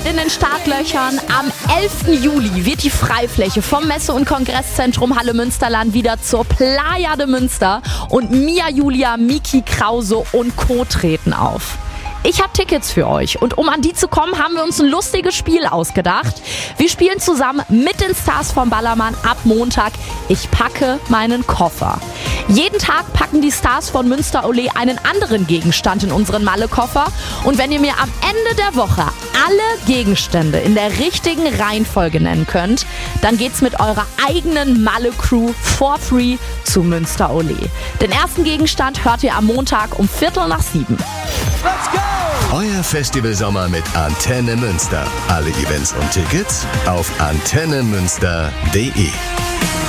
steht in den Startlöchern. Am 11. Juli wird die Freifläche vom Messe- und Kongresszentrum Halle Münsterland wieder zur Playa de Münster und Mia Julia, Miki Krause und Co. treten auf. Ich habe Tickets für euch und um an die zu kommen, haben wir uns ein lustiges Spiel ausgedacht. Wir spielen zusammen mit den Stars vom Ballermann ab Montag Ich packe meinen Koffer. Jeden Tag packen die Stars von Münster Olé einen anderen Gegenstand in unseren Malle-Koffer. Und wenn ihr mir am Ende der Woche alle Gegenstände in der richtigen Reihenfolge nennen könnt, dann geht's mit eurer eigenen Malle-Crew for free zu Münster Olé. Den ersten Gegenstand hört ihr am Montag um 6:45. Let's go! Euer Festivalsommer mit Antenne Münster. Alle Events und Tickets auf antennemünster.de.